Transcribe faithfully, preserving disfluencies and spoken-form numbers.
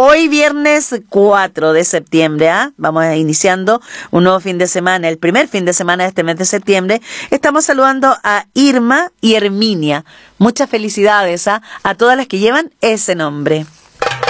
Hoy viernes cuatro de septiembre, ¿ah? Vamos iniciando un nuevo fin de semana, el primer fin de semana de este mes de septiembre. Estamos saludando a Irma y Herminia. Muchas felicidades, ¿ah? A todas las que llevan ese nombre.